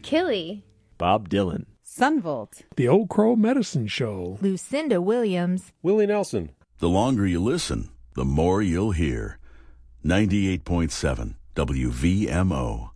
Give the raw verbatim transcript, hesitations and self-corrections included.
Killy, Bob Dylan, Sunvolt, The Old Crow Medicine Show, Lucinda Williams, Willie Nelson. The longer you listen, the more you'll hear. ninety-eight point seven W V M O.